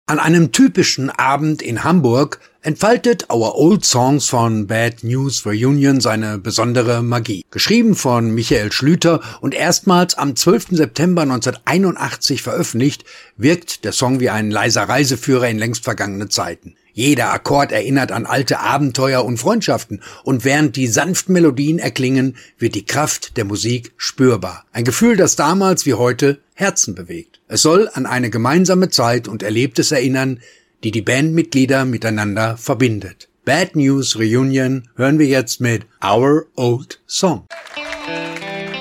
An einem typischen Abend in Hamburg entfaltet Our Old Songs von Bad News Reunion seine besondere Magie. Geschrieben von Michael Schlüter und erstmals am 12. September 1981 veröffentlicht, wirkt der Song wie ein leiser Reiseführer in längst vergangene Zeiten. Jeder Akkord erinnert an alte Abenteuer und Freundschaften und während die sanften Melodien erklingen, wird die Kraft der Musik spürbar. Ein Gefühl, das damals wie heute Herzen bewegt. Es soll an eine gemeinsame Zeit und Erlebtes erinnern, die die Bandmitglieder miteinander verbindet. Bad News Reunion hören wir jetzt mit Our Old Song.